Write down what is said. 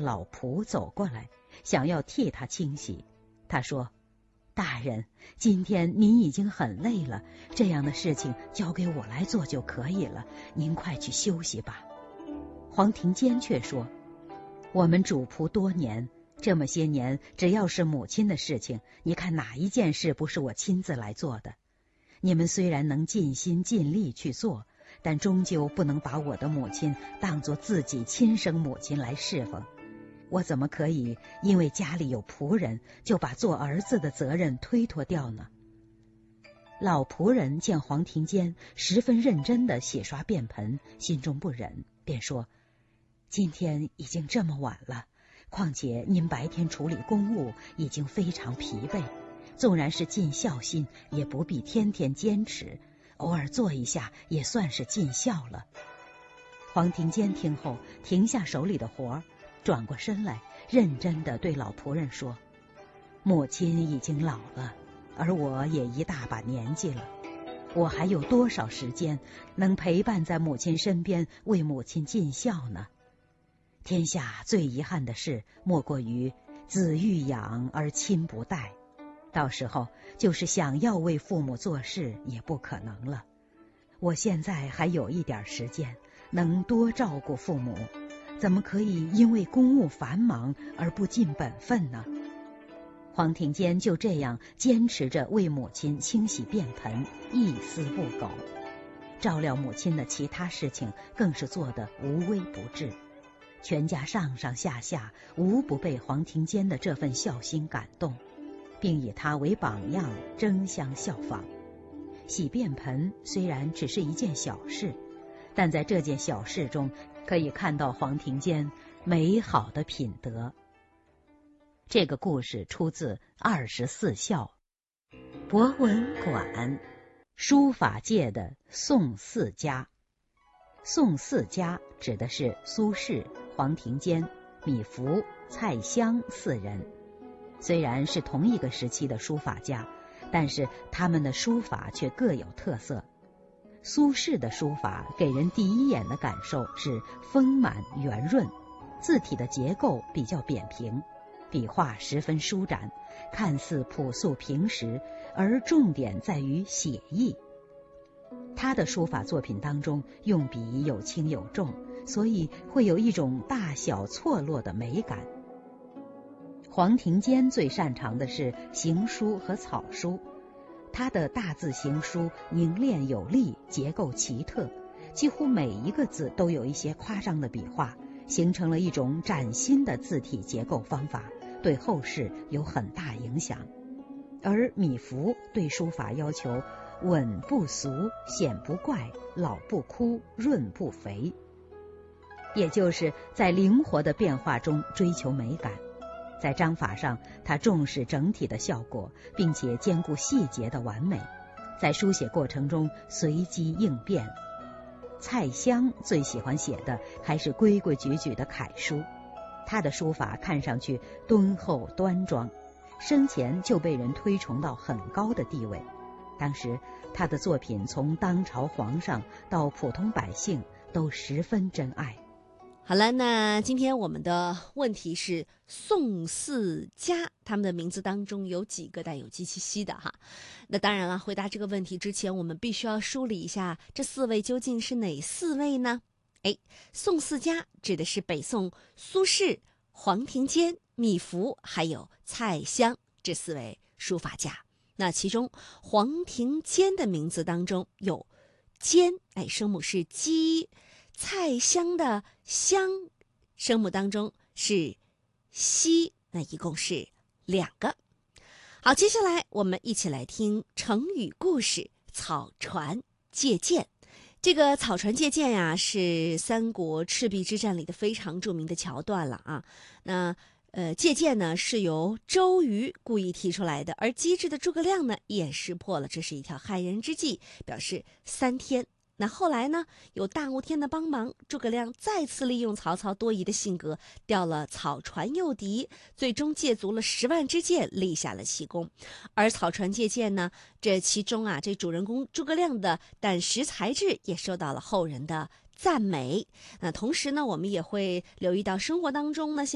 老仆走过来，想要替他清洗。他说：大人，今天您已经很累了，这样的事情交给我来做就可以了，您快去休息吧。黄庭坚却说：我们主仆多年，这么些年只要是母亲的事情，你看哪一件事不是我亲自来做的？你们虽然能尽心尽力去做，但终究不能把我的母亲当作自己亲生母亲来侍奉。我怎么可以因为家里有仆人，就把做儿子的责任推脱掉呢？老仆人见黄庭坚十分认真地洗刷便盆，心中不忍，便说：今天已经这么晚了，况且您白天处理公务已经非常疲惫，纵然是尽孝心，也不必天天坚持，偶尔做一下也算是尽孝了。黄庭坚听后停下手里的活，转过身来，认真地对老仆人说：母亲已经老了，而我也一大把年纪了，我还有多少时间能陪伴在母亲身边，为母亲尽孝呢？天下最遗憾的事，莫过于子欲养而亲不待，到时候就是想要为父母做事也不可能了。我现在还有一点时间，能多照顾父母，怎么可以因为公务繁忙而不尽本分呢？黄庭坚就这样坚持着为母亲清洗便盆，一丝不苟。照料母亲的其他事情更是做得无微不至，全家上上下下无不被黄庭坚的这份孝心感动，并以他为榜样，争相效仿。洗便盆虽然只是一件小事，但在这件小事中可以看到黄庭坚美好的品德。这个故事出自《24孝》。博文馆，书法界的宋四家。宋四家指的是苏轼、黄庭坚、米芾、蔡襄四人。虽然是同一个时期的书法家，但是他们的书法却各有特色。苏轼的书法给人第一眼的感受是丰满圆润，字体的结构比较扁平，笔画十分舒展，看似朴素平实，而重点在于写意。他的书法作品当中用笔有轻有重，所以会有一种大小错落的美感。黄庭坚最擅长的是行书和草书，他的大字行书凝练有力，结构奇特，几乎每一个字都有一些夸张的笔画，形成了一种崭新的字体结构方法，对后世有很大影响。而米芾对书法要求稳不俗，显不怪，老不枯，润不肥，也就是在灵活的变化中追求美感。在章法上，他重视整体的效果，并且兼顾细节的完美，在书写过程中随机应变。蔡襄最喜欢写的还是规规矩矩的楷书，他的书法看上去敦厚端庄，生前就被人推崇到很高的地位。当时他的作品从当朝皇上到普通百姓都十分珍爱。 好了，那今天我们的问题是宋四家，他们的名字当中有几个带有鸡七夕的哈？那当然了，回答这个问题之前，我们必须要梳理一下这四位究竟是哪四位呢？宋四家指的是北宋苏轼、黄庭坚、米芾还有蔡襄这四位书法家。那其中黄庭坚的名字当中有坚，声母是鸡；蔡襄的襄，声母当中是西，那一共是2个。好，接下来我们一起来听成语故事草船借箭。这个草船借箭呀，是三国赤壁之战里的非常著名的桥段了啊。那借箭呢是由周瑜故意提出来的，而机智的诸葛亮呢也识破了这是一条害人之计，表示3天。那后来呢，有大雾天的帮忙，诸葛亮再次利用曹操多疑的性格，调了草船诱敌，最终借足了10万支箭，立下了奇功。而草船借箭呢，这其中啊，这主人公诸葛亮的胆识才智也受到了后人的赞美。那同时呢，我们也会留意到生活当中呢，